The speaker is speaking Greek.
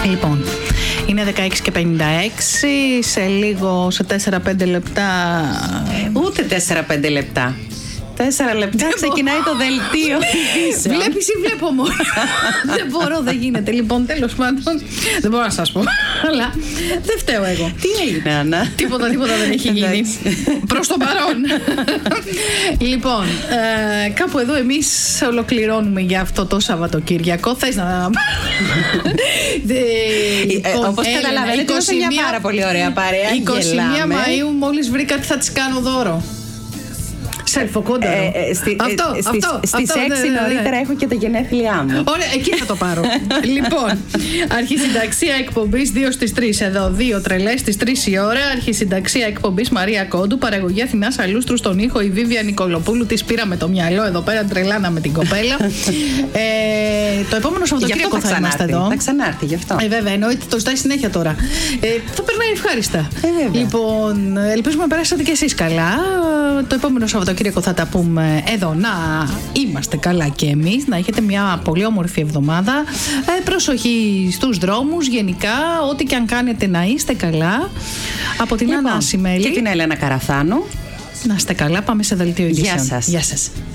Λοιπόν, είναι 16 και 56. Σε λίγο, σε 4-5 λεπτά. Ούτε 4-5 λεπτά. 4 λεπτά ξεκινάει το δελτίο. Βλέπεις ή βλέπω μόνο. Δεν μπορώ, δεν γίνεται. Λοιπόν, τέλος πάντων, δεν μπορώ να σας πω. Αλλά δεν φταίω εγώ. Τι έγινε, Άννα? Τίποτα δεν έχει γίνει. Προς το παρόν. Λοιπόν, κάπου εδώ εμείς ολοκληρώνουμε για αυτό το Σαββατοκύριακο. Θες να... Όπως καταλαβαίνετε, είναι μια πάρα πολύ ωραία παρέα. 21 Μαΐου μόλις βρήκα τι θα της κάνω δώρο. Σελφοκόνταρο. Στις 6 νωρίτερα έχω και τα γενέθλιά μου. Ωραία, εκεί θα το πάρω. Λοιπόν, αρχισυνταξία εκπομπής 2 στις 3 εδώ, 2 τρελές στις 3 η ώρα. Αρχισυνταξία εκπομπής Μαρία Κόντου, παραγωγή Αθηνάς Αλούστρου, στον ήχο η Βίβια Νικολοπούλου. Της πήραμε το μιαλό εδώ πέρα, τρελάνα με την κοπέλα. Το επόμενο Σαββατοκύριακο θα είμαστε εδώ. Θα ξανάρθει γι' αυτό. Βέβαια, εννοείται, το ζητάει συνέχεια τώρα. Θα περνάει ευχάριστα. Λοιπόν, ελπίζουμε να περάσατε κι εσείς καλά. Το επόμενο Σαββατοκύριακο θα τα πούμε εδώ. Να είμαστε καλά κι εμείς. Να έχετε μια πολύ όμορφη εβδομάδα. Προσοχή στους δρόμους. Γενικά, ό,τι και αν κάνετε, να είστε καλά. Από την Άννα Ασημέλη και την Έλενα Καραθάνου. Να είστε καλά. Πάμε σε δελτίο ειδήσεων. Γεια σας. Γεια σας.